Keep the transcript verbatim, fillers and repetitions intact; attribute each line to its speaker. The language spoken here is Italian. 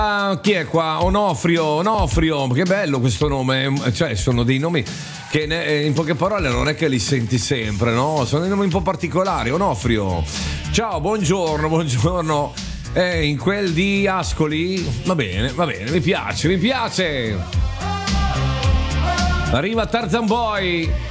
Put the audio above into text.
Speaker 1: Ah, chi è qua? Onofrio, Onofrio, che bello questo nome, cioè sono dei nomi che ne- in poche parole non è che li senti sempre, no? Sono dei nomi un po' particolari. Onofrio, ciao, buongiorno, buongiorno. Eh, in quel di Ascoli? Va bene, va bene, mi piace, mi piace. Arriva Tarzan Boy.